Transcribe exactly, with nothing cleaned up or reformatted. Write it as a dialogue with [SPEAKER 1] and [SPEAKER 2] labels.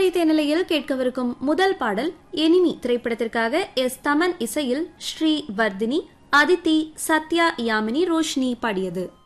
[SPEAKER 1] தினசரி தேனிலையில் கேட்கவிருக்கும் முதல் பாடல் எனிமி திரைப்படத்திற்காக எஸ் தமன் இசையில் ஸ்ரீ வர்தினி, அதித்தி, சத்யா, யாமினி, ரோஷினி பாடியது.